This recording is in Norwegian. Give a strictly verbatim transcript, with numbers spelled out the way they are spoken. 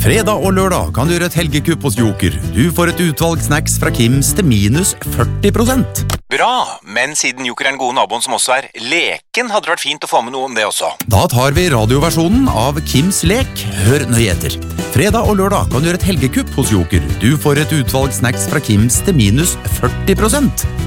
Fredag og lørdag kan du gjøre et helgekupp hos Joker. Du får et utvalg snacks fra Kims til minus førti prosent. Bra, men siden Joker er den gode naboen som også er leken, hadde det vært fint å få med noe om det også. Da tar vi radioversjonen av Kims lek. Hør nøye etter. Fredag og lørdag kan du gjøre et helgekupp hos Joker. Du får et utvalg snacks fra Kims til minus førti prosent.